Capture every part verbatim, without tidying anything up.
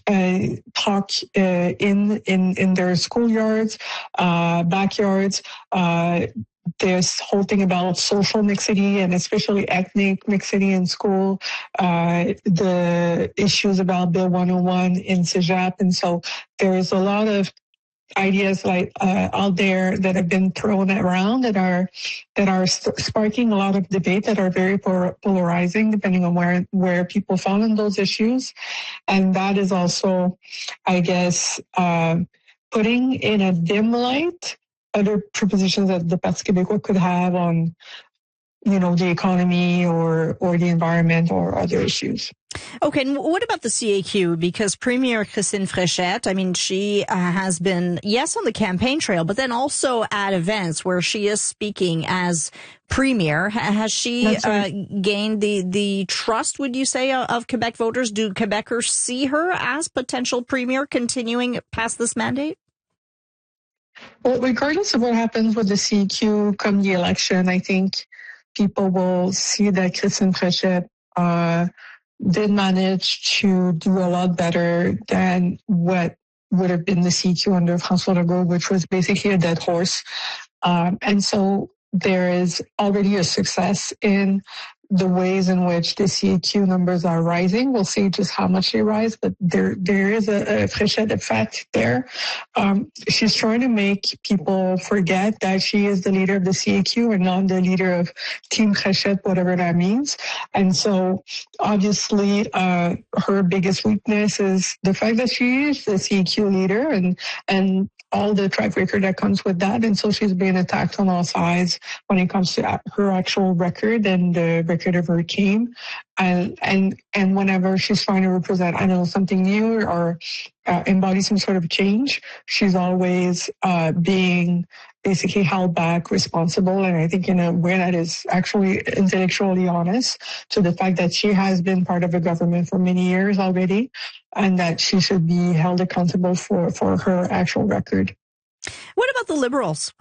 uh, talk uh, in in in their schoolyards, uh, backyards. Uh, This whole thing about social mixity and especially ethnic mixity in school, uh, the issues about Bill one oh one in Cégep. And so there is a lot of ideas like uh, out there that have been thrown around that are that are sparking a lot of debate, that are very polarizing depending on where where people fall in those issues. And that is also, I guess, uh, putting in a dim light other propositions that the Parti québécois could have on, you know, the economy or or the environment or other issues. Okay, and what about the C A Q? Because Premier Christine Fréchette, I mean, she uh, has been, yes, on the campaign trail, but then also at events where she is speaking as Premier. Has she right. uh, gained the, the trust, would you say, of Quebec voters? Do Quebecers see her as potential Premier continuing past this mandate? Well, regardless of what happens with the C A Q come the election, I think people will see that Christine Fréchette uh, did manage to do a lot better than what would have been the C A Q under François Legault, which was basically a dead horse. Um, and so there is already a success in the ways in which the C A Q numbers are rising. We'll see just how much they rise, but there there is a, a Fréchette effect there. Um, she's trying to make people forget that she is the leader of the C A Q and not the leader of Team Fréchette, whatever that means. And so, obviously, uh, her biggest weakness is the fact that she is the C A Q leader and and all the track record that comes with that. And so she's being attacked on all sides when it comes to her actual record and the record of her team. And, and, and whenever she's trying to represent, I don't know, something new or uh, embody some sort of change, she's always uh, being basically held back, responsible. And I think in a way that is actually intellectually honest to the fact that she has been part of a government for many years already, and that she should be held accountable for, for her actual record. What about the Liberals?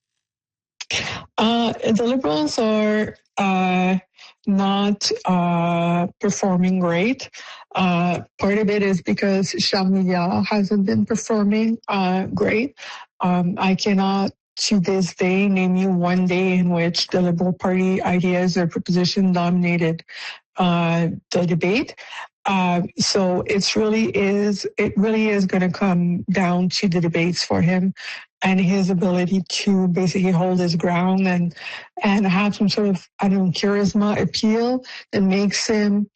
Uh, the Liberals are uh, not uh, performing great. Uh, part of it is because Charles Milliard hasn't been performing uh, great. Um, I cannot, to this day, name you one day in which the Liberal Party ideas or proposition dominated uh, the debate. Uh, so it's really is, it really is going to come down to the debates for him and his ability to basically hold his ground and, and have some sort of, I don't know, charisma appeal that makes him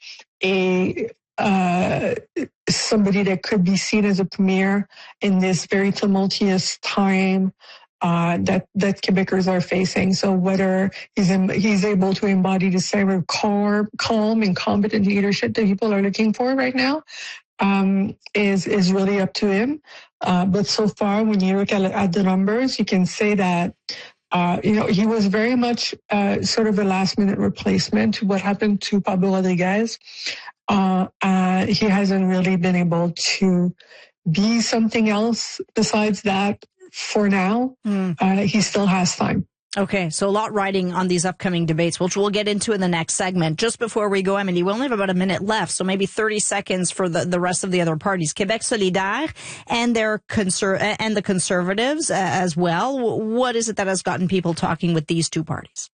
a, uh, somebody that could be seen as a premier in this very tumultuous time Uh, that that Quebecers are facing. So whether he's in, he's able to embody the same calm, calm and competent leadership that people are looking for right now um, is is really up to him. Uh, but so far, when you look at, at the numbers, you can say that uh, you know he was very much uh, sort of a last minute replacement to what happened to Pablo Rodriguez. Uh, uh, he hasn't really been able to be something else besides that. For now, mm. uh, he still has time. Okay, so a lot riding on these upcoming debates, which we'll get into in the next segment. Just before we go, Emily, we only have about a minute left, so maybe thirty seconds for the, the rest of the other parties. Quebec Solidaire and their conser- and the Conservatives uh, as well. What is it that has gotten people talking with these two parties?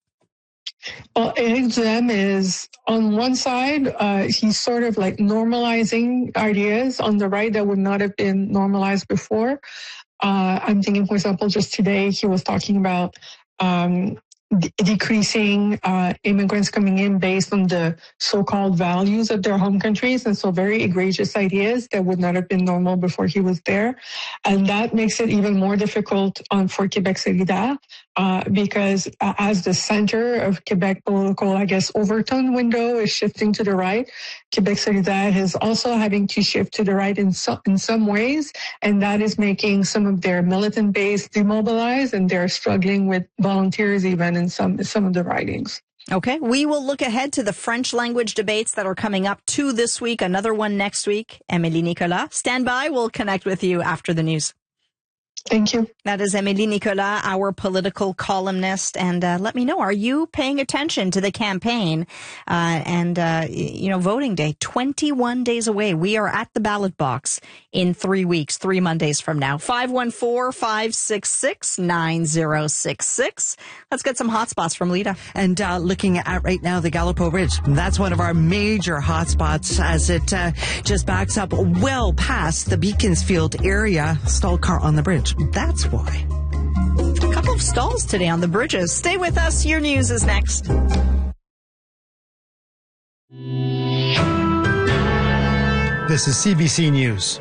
Well, Éric Duhaime is, on one side, uh, he's sort of like normalizing ideas on the right that would not have been normalized before. Uh, I'm thinking, for example, just today he was talking about um, d- decreasing uh, immigrants coming in based on the so-called values of their home countries. And so very egregious ideas that would not have been normal before he was there. And that makes it even more difficult um, for Quebec Solidaire uh, because uh, as the center of Quebec political, I guess, overtone window is shifting to the right, Quebec Solidaire is also having to shift to the right in some, in some ways, and that is making some of their militant base demobilized, and they're struggling with volunteers even in some some of the ridings. Okay, we will look ahead to the French language debates that are coming up, two this week, another one next week. Émilie Nicolas, stand by. We'll connect with you after the news. Thank you. That is Amélie Nicolas, our political columnist. And uh, let me know, are you paying attention to the campaign? Uh, and, uh, you know, voting day, twenty-one days away. We are at the ballot box in three weeks, three Mondays from now. five one four, five six six, nine zero six six. Let's get some hotspots from Lita. And uh, looking at right now, the Gallipo Bridge. That's one of our major hotspots as it uh, just backs up well past the Beaconsfield area. Stalled car on the bridge. That's why. A couple of stalls today on the bridges. Stay with us. Your news is next. This is C B C News.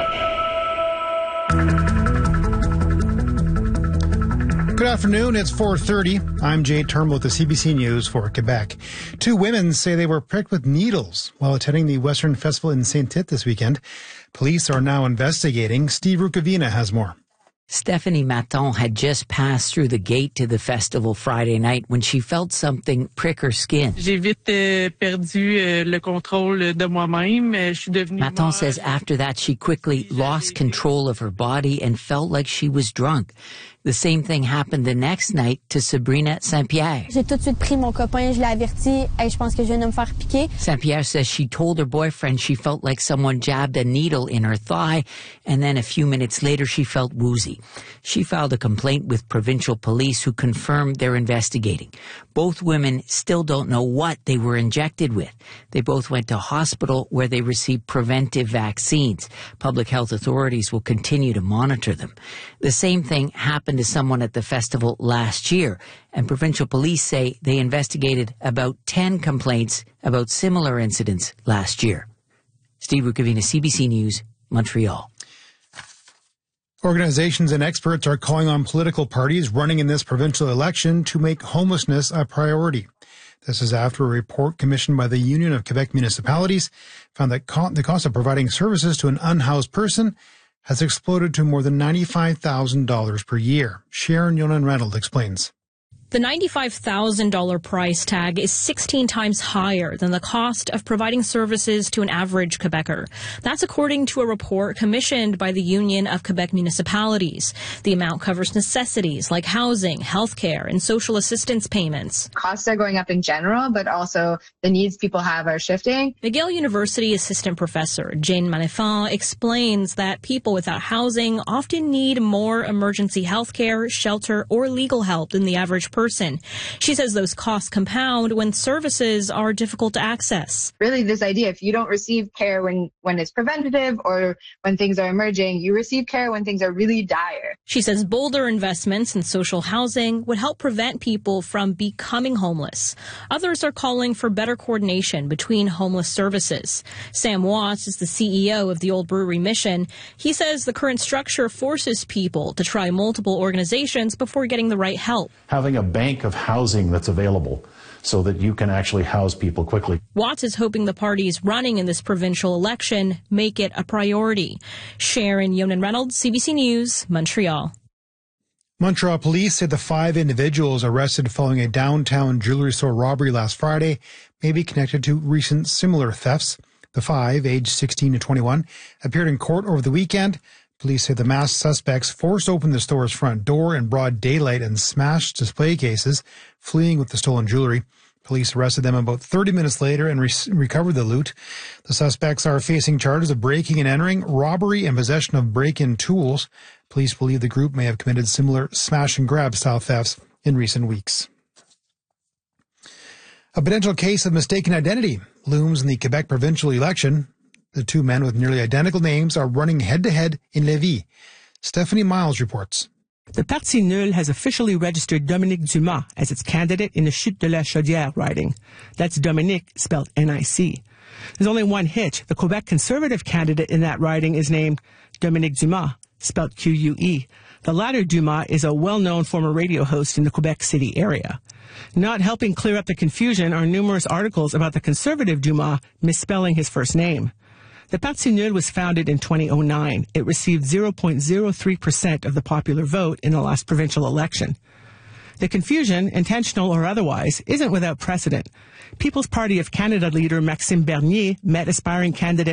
Good afternoon. It's four thirty. I'm Jay Turnbull with the C B C News for Quebec. Two women say they were pricked with needles while attending the Western Festival in Saint-Tite this weekend. Police are now investigating. Steve Rukavina has more. Stephanie Maton had just passed through the gate to the festival Friday night when she felt something prick her skin. J'ai vite euh, perdu euh, le contrôle de moi-même. Je suis devenue Maton says after that she quickly lost control of her body and felt like she was drunk. The same thing happened the next night to Sabrina Saint-Pierre. J'ai tout de suite pris mon copain, je l'ai averti, hey, je pense que je viens de me faire piquer. Saint-Pierre says she told her boyfriend she felt like someone jabbed a needle in her thigh, and then a few minutes later she felt woozy. She filed a complaint with provincial police who confirmed they're investigating. Both women still don't know what they were injected with. They both went to hospital where they received preventive vaccines. Public health authorities will continue to monitor them. The same thing happened to someone at the festival last year, and provincial police say they investigated about ten complaints about similar incidents last year. Steve Rukavina, C B C News, Montreal. Organizations and experts are calling on political parties running in this provincial election to make homelessness a priority. This is after a report commissioned by the Union of Quebec Municipalities found that co- the cost of providing services to an unhoused person has exploded to more than ninety-five thousand dollars per year. Sharon Yonan-Reynolds explains. The ninety-five thousand dollars price tag is sixteen times higher than the cost of providing services to an average Quebecer. That's according to a report commissioned by the Union of Quebec Municipalities. The amount covers necessities like housing, healthcare, and social assistance payments. Costs are going up in general, but also the needs people have are shifting. McGill University assistant professor Jane Manifan explains that people without housing often need more emergency healthcare, shelter, or legal help than the average person. Person. She says those costs compound when services are difficult to access. Really, this idea, if you don't receive care when, when it's preventative or when things are emerging, you receive care when things are really dire. She says bolder investments in social housing would help prevent people from becoming homeless. Others are calling for better coordination between homeless services. Sam Watts is the C E O of the Old Brewery Mission. He says the current structure forces people to try multiple organizations before getting the right help. Having a bank of housing that's available so that you can actually house people quickly. Watts is hoping the parties running in this provincial election make it a priority. Sharon Yonan-Reynolds, C B C News, Montreal. Montreal police said the five individuals arrested following a downtown jewelry store robbery last Friday may be connected to recent similar thefts. The five, aged sixteen to twenty-one, appeared in court over the weekend. Police say the masked suspects forced open the store's front door in broad daylight and smashed display cases, fleeing with the stolen jewelry. Police arrested them about thirty minutes later and re- recovered the loot. The suspects are facing charges of breaking and entering, robbery, and possession of break-in tools. Police believe the group may have committed similar smash-and-grab style thefts in recent weeks. A potential case of mistaken identity looms in the Quebec provincial election. The two men with nearly identical names are running head-to-head in Lévis. Stephanie Miles reports. The Parti Nul has officially registered Dominique Dumas as its candidate in the Chute de la Chaudière riding. That's Dominique, spelled N I C. There's only one hitch. The Quebec Conservative candidate in that riding is named Dominique Dumas, spelled Q U E. The latter Dumas is a well-known former radio host in the Quebec City area. Not helping clear up the confusion are numerous articles about the Conservative Dumas misspelling his first name. The Parti Nul was founded in two thousand nine. It received zero point zero three percent of the popular vote in the last provincial election. The confusion, intentional or otherwise, isn't without precedent. People's Party of Canada leader Maxime Bernier met aspiring candidate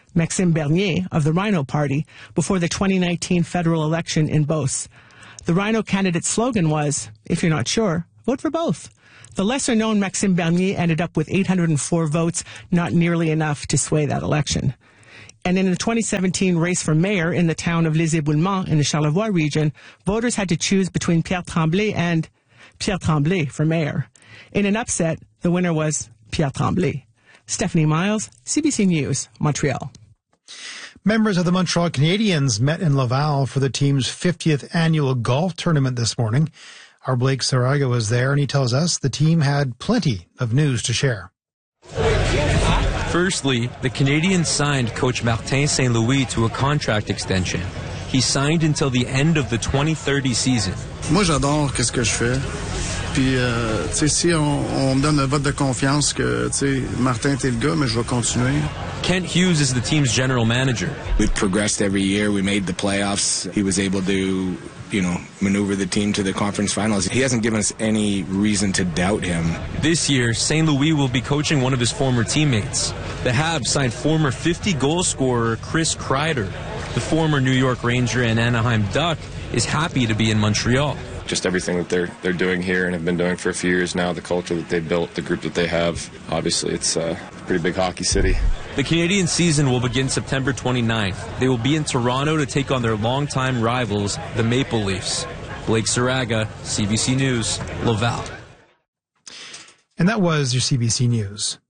Maxime Bernier of the Rhino Party, before the twenty nineteen federal election in Beauce. The Rhino candidate's slogan was, if you're not sure, vote for both. The lesser-known Maxime Bernier ended up with eight hundred four votes, not nearly enough to sway that election. And in the twenty seventeen race for mayor in the town of Les Éboulements in the Charlevoix region, voters had to choose between Pierre Tremblay and Pierre Tremblay for mayor. In an upset, the winner was Pierre Tremblay. Stephanie Miles, C B C News, Montreal. Members of the Montreal Canadiens met in Laval for the team's fiftieth annual golf tournament this morning. Our Blake Saraga was there, and he tells us the team had plenty of news to share. Firstly, the Canadiens signed coach Martin Saint Louis to a contract extension. He signed until the end of the twenty thirty season. Moi, j'adore qu'est-ce que je fais. Puis, euh, tu sais, si on, on me donne un vote de confiance que, tu sais, Martin, t'es le gars, mais je vais continuer. Kent Hughes is the team's general manager. We've progressed every year. We made the playoffs. He was able to, you know, maneuver the team to the conference finals. He hasn't given us any reason to doubt him. This year, Saint Louis will be coaching one of his former teammates. The Habs signed former fifty-goal scorer Chris Kreider. The former New York Ranger and Anaheim Duck is happy to be in Montreal. Just everything that they're they're doing here and have been doing for a few years now, the culture that they built, the group that they have. Obviously, it's a pretty big hockey city. The Canadian season will begin September twenty-ninth. They will be in Toronto to take on their longtime rivals, the Maple Leafs. Blake Saraga, C B C News, Laval. And that was your C B C News.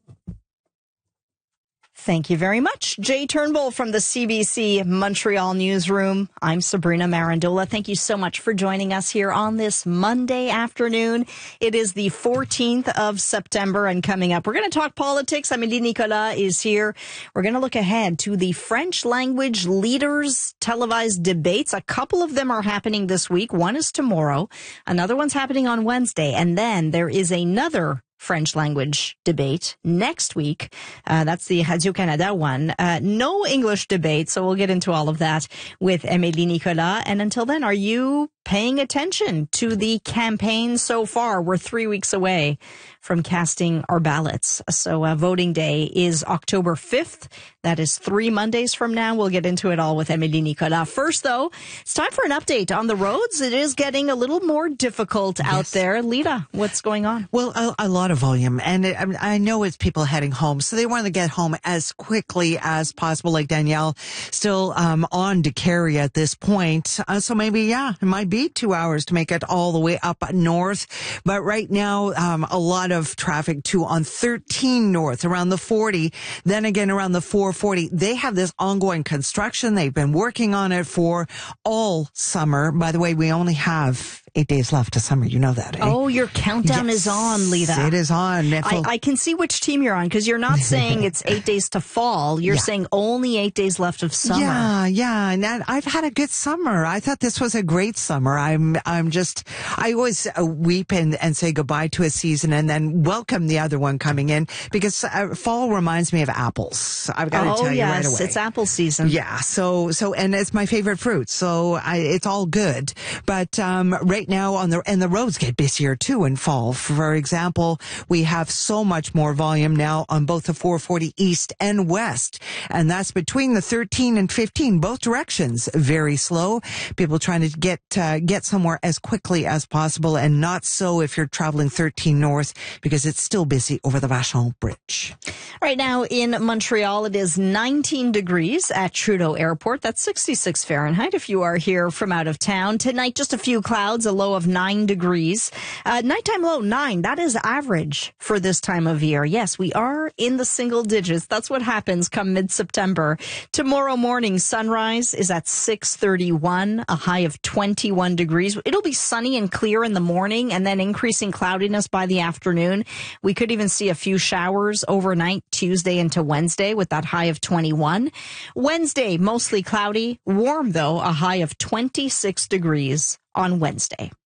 Thank you very much, Jay Turnbull from the C B C Montreal newsroom. I'm Sabrina Marandola. Thank you so much for joining us here on this Monday afternoon. It is the fourteenth of September, and coming up, we're going to talk politics. Amélie Nicolas is here. We're going to look ahead to the French language leaders televised debates. A couple of them are happening this week. One is tomorrow. Another one's happening on Wednesday. And then there is another French language debate next week. Uh, that's the Radio-Canada one. Uh, no English debate, so we'll get into all of that with Amélie Nicolas. And until then, are you paying attention to the campaign so far? We're three weeks away from casting our ballots. So uh, voting day is October fifth. That is three Mondays from now. We'll get into it all with Amélie Nicolas. First, though, it's time for an update on the roads. It is getting a little more difficult yes. out there. Lita, what's going on? Well, a, a lot of volume. And it, I know it's people heading home, so they want to get home as quickly as possible, like Danielle, still um, on to Carey at this point. Uh, so maybe, yeah, it might be two hours to make it all the way up north. But right now, um, a lot of traffic, too, on thirteen north, around the forty, then again around the four forty. They have this ongoing construction. They've been working on it for all summer. By the way, we only have eight days left to summer. You know that, eh? Oh, your countdown yes, is on, Lita. It is on. I, I can see which team you're on, because you're not saying it's eight days to fall. You're yeah. saying only eight days left of summer. Yeah, yeah. And I've had a good summer. I thought this was a great summer. I'm, I'm just, I always weep and, and say goodbye to a season and then welcome the other one coming in, because uh, fall reminds me of apples. I've got to oh, tell you yes, right away. It's apple season. Yeah. So, so, and it's my favorite fruit. So I, it's all good. But, um, right now on the, and the roads get busier too in fall. For example, we have so much more volume now on both the four forty east and west. And that's between the thirteen and fifteen, both directions. Very slow. People trying to get, uh, get somewhere as quickly as possible, and not so if you're traveling thirteen north, because it's still busy over the Vachon Bridge. Right now in Montreal, it is nineteen degrees at Trudeau Airport. That's sixty-six Fahrenheit if you are here from out of town. Tonight, just a few clouds, a low of nine degrees. Uh, nighttime low nine. That is average for this time of year. Yes, we are in the single digits. That's what happens come mid-September. Tomorrow morning, sunrise is at six thirty-one, a high of twenty-one degrees. It'll be sunny and clear in the morning, and then increasing cloudiness by the afternoon. We could even see a few showers overnight, Tuesday into Wednesday, with that high of twenty-one. Wednesday, mostly cloudy, warm though, a high of twenty-six degrees on Wednesday.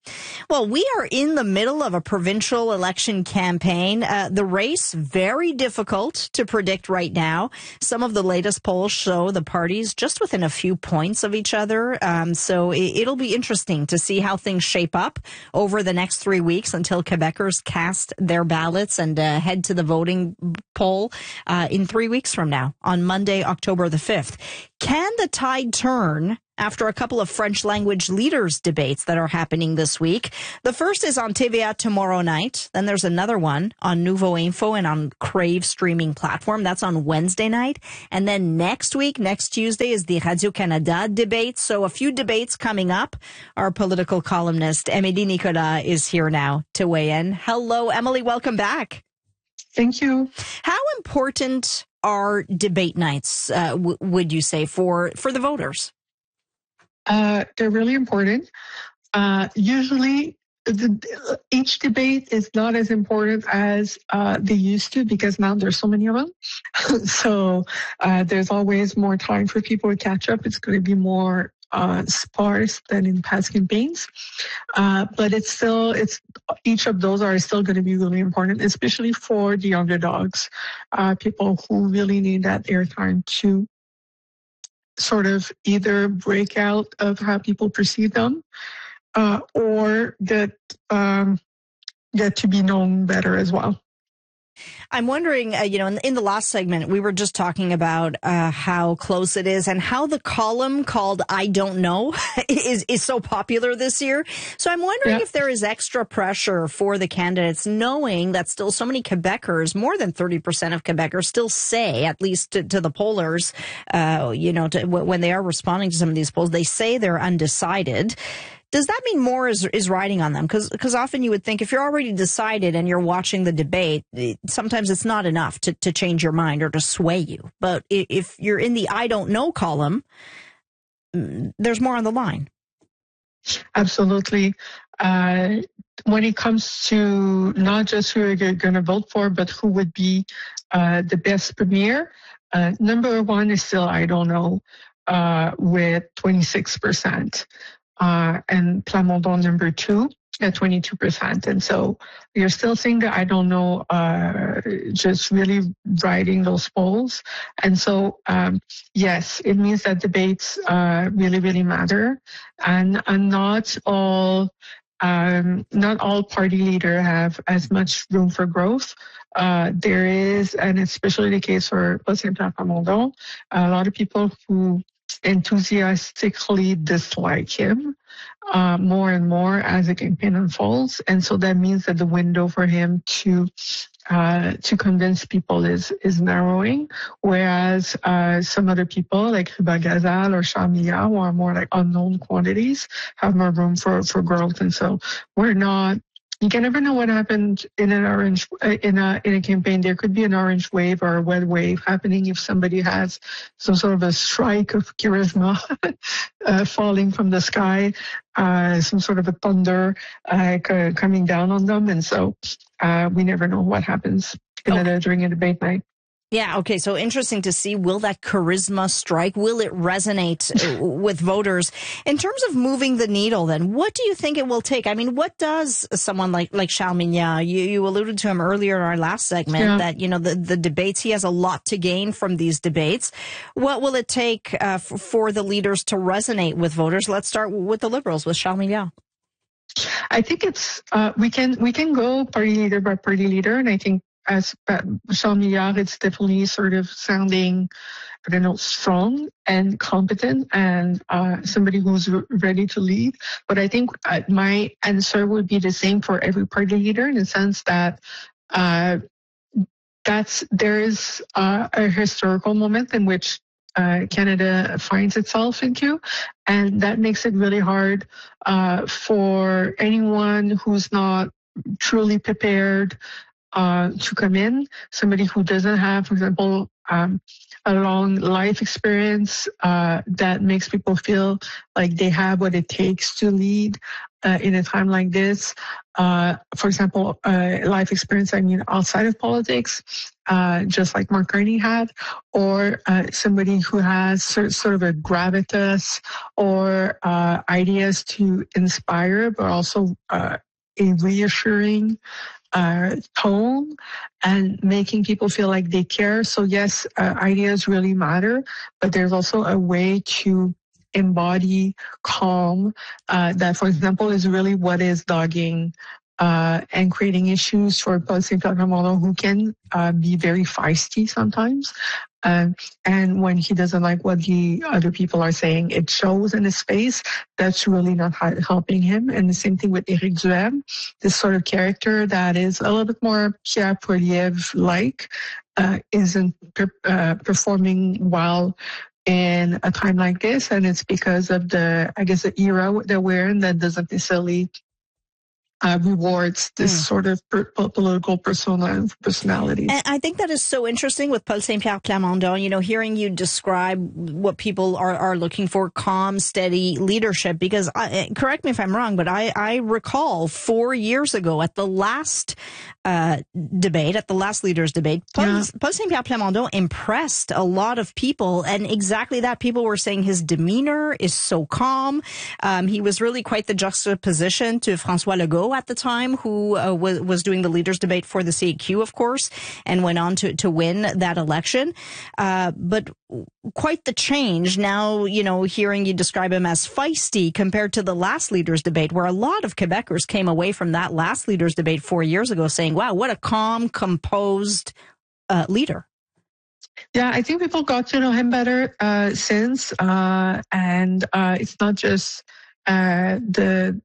Well, we are in the middle of a provincial election campaign. Uh, the race, very difficult to predict right now. Some of the latest polls show the parties just within a few points of each other. Um, so it, it'll be interesting to see how things shape up over the next three weeks until Quebecers cast their ballots and uh, head to the voting poll uh, in three weeks from now on Monday, October the fifth. Can the tide turn after a couple of French language leaders debates that are happening this week? The first is on T V A tomorrow night. Then there's another one on Nouveau Info and on Crave streaming platform. That's on Wednesday night. And then next week, next Tuesday, is the Radio-Canada debate. So a few debates coming up. Our political columnist, Émilie Nicolas, is here now to weigh in. Hello, Emily. Welcome back. Thank you. How important are debate nights, uh, w- would you say, for, for the voters? Uh, they're really important. Uh, usually, the, each debate is not as important as uh, they used to because now there's so many of them. so uh, there's always more time for people to catch up. It's going to be more uh, sparse than in past campaigns. Uh, but it's still, it's each of those are still going to be really important, especially for the underdogs, uh, people who really need that airtime to sort of either break out of how people perceive them uh, or get, um, get to be known better as well. I'm wondering, uh, you know, in, in the last segment, we were just talking about uh, how close it is and how the column called I Don't Know is, is so popular this year. So I'm wondering yeah. if there is extra pressure for the candidates, knowing that still so many Quebecers, more than thirty percent of Quebecers still say, at least to, to the pollers, uh, you know, to, when they are responding to some of these polls, they say they're undecided. Does that mean more is is riding on them? Because because often you would think if you're already decided and you're watching the debate, it, sometimes it's not enough to, to change your mind or to sway you. But if you're in the I don't know column, there's more on the line. Absolutely. Uh, when it comes to not just who you're going to vote for, but who would be uh, the best premier, uh, number one is still I don't know uh, with twenty-six percent. Uh, and Plamondon number two at twenty-two percent. And so you're still seeing that I don't know, uh, just really riding those polls. And so, um, yes, it means that debates, uh, really, really matter. And, and not all, um, not all party leaders have as much room for growth. Uh, there is, and especially the case for Plamondon, a lot of people who enthusiastically dislike him uh, more and more as the campaign unfolds, and so that means that the window for him to uh, to convince people is is narrowing. Whereas uh, some other people like Ruba Gazal or Charles Milliard, who are more like unknown quantities, have more room for for growth, and so we're not. You can never know what happened in an orange in a in a campaign. There could be an orange wave or a red wave happening if somebody has some sort of a strike of charisma uh, falling from the sky, uh, some sort of a thunder uh, coming down on them, and so uh, we never know what happens in okay. a, during a debate night. Yeah, okay, so interesting to see, will that charisma strike, will it resonate with voters? In terms of moving the needle, then, what do you think it will take? I mean, what does someone like, like Charles Milliard, you, you alluded to him earlier in our last segment, yeah. that, you know, the, the debates, he has a lot to gain from these debates. What will it take uh, f- for the leaders to resonate with voters? Let's start with the Liberals, with Charles Milliard. I think it's, uh, we can, we can go party leader by party leader, and I think as Charles Milliard, it's definitely sort of sounding, I don't know, strong and competent and uh, somebody who's ready to lead. But I think uh, my answer would be the same for every party leader, in the sense that uh, that's there is uh, a historical moment in which uh, Canada finds itself into, and that makes it really hard uh, for anyone who's not truly prepared uh, to come in, somebody who doesn't have, for example, um, a long life experience uh, that makes people feel like they have what it takes to lead uh, in a time like this. Uh, for example, uh, life experience, I mean, outside of politics, uh, just like Mark Carney had, or uh, somebody who has sort, sort of a gravitas or uh, ideas to inspire, but also uh, a reassuring Uh, tone and making people feel like they care. So yes, uh, ideas really matter, but there's also a way to embody calm uh, that, for example, is really what is dogging uh, and creating issues for Paul Saint-Pierre Plamondon, who can uh, be very feisty sometimes. Uh, and when he doesn't like what the other people are saying, it shows in his face. That's really not helping him. And the same thing with Éric Duhem, this sort of character that is a little bit more Pierre Poilievre-like, uh, isn't per- uh, performing well in a time like this. And it's because of the, I guess, the era that we're in that doesn't necessarily Uh, rewards this mm. sort of per- political persona and personality. And I think that is so interesting with Paul Saint-Pierre Plamondon, you know, hearing you describe what people are, are looking for, calm, steady leadership, because I, correct me if I'm wrong, but I, I recall four years ago at the last uh, debate, at the last leaders debate, Paul, yeah. Paul Saint-Pierre Plamondon impressed a lot of people, and exactly that. People were saying his demeanor is so calm. Um, he was really quite the juxtaposition to François Legault at the time, who uh, was, was doing the leaders debate for the C A Q, of course, and went on to, to win that election. Uh, but quite the change now, you know, hearing you describe him as feisty compared to the last leaders debate, where a lot of Quebecers came away from that last leaders debate four years ago saying, wow, what a calm, composed uh, leader. Yeah, I think people got to know him better uh, since, uh, and uh, it's not just uh, the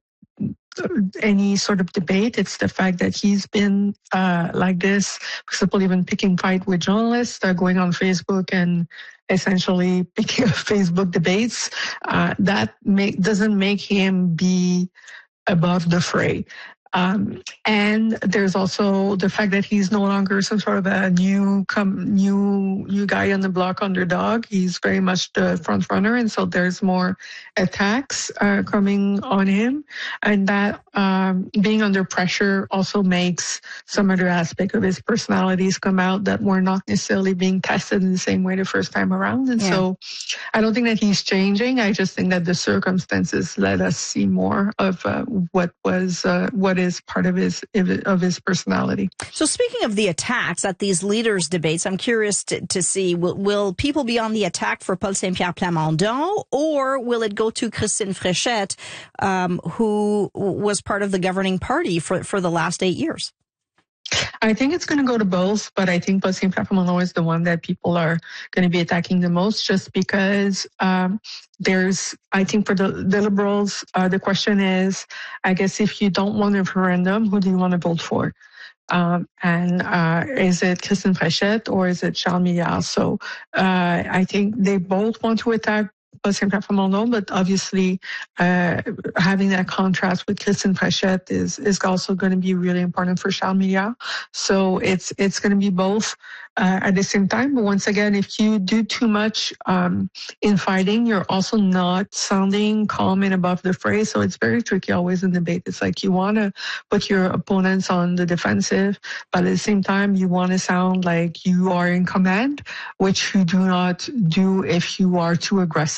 any sort of debate. It's the fact that he's been uh, like this, for example, even picking fight with journalists, uh, going on Facebook and essentially picking up Facebook debates. Uh, that make, doesn't make him be above the fray. Um, and there's also the fact that he's no longer some sort of a new, come, new, new guy on the block underdog. He's very much the front runner. And so there's more attacks, uh, coming on him. And that, um, being under pressure also makes some other aspect of his personalities come out that were not necessarily being tested in the same way the first time around. And yeah. so I don't think that he's changing. I just think that the circumstances let us see more of, uh, what was, uh, what is part of his of his personality. So speaking of the attacks at these leaders debates, I'm curious to, to see, will, will people be on the attack for Paul Saint-Pierre Plamondon, or will it go to Christine Fréchette, um, who was part of the governing party for, for the last eight years? I think it's going to go to both, but I think Paul Saint-Pierre Plamondon is the one that people are going to be attacking the most, just because um, there's, I think for the, the Liberals, uh, the question is, I guess if you don't want a referendum, who do you want to vote for? Um, and uh, is it Christine Fréchette or is it Charles Milliard? So uh, I think they both want to attack Paul Saint-Pierre Plamondon, but obviously uh, having that contrast with Christine Fréchette is is also going to be really important for Charles Milliard. So it's it's going to be both uh, at the same time. But once again, if you do too much um, in fighting, you're also not sounding calm and above the fray. So it's very tricky always in debate. It's like you want to put your opponents on the defensive, but at the same time, you want to sound like you are in command, which you do not do if you are too aggressive.